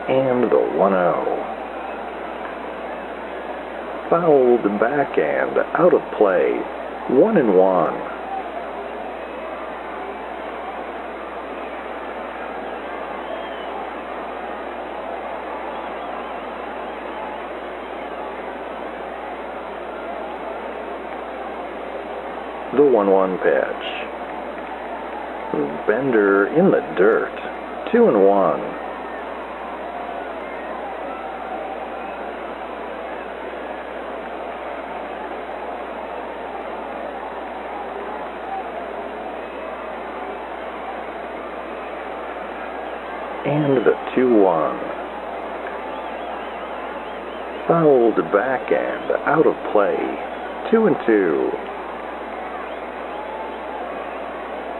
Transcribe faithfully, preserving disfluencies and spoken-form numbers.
And the one oh. Fouled backhand, out of play, one and one. The one one pitch. Bender in the dirt, two and one. And the two one. Fouled backhand, out of play, two and two.